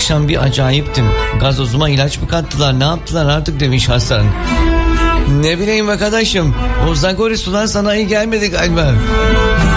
akşam bir acayiptim. Gazozuma ilaç mı kattılar, ne yaptılar artık demiş Hasan. Ne bileyim arkadaşım, o Zagori sular sana iyi gelmedi galiba.